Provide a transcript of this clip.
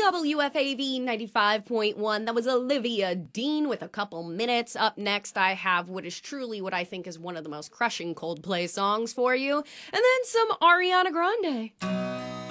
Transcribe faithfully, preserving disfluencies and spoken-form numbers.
W F A V ninety-five point one. That was Olivia Dean with A Couple Minutes. Up next, I have what is truly what I think is one of the most crushing Coldplay songs for you, and then some Ariana Grande.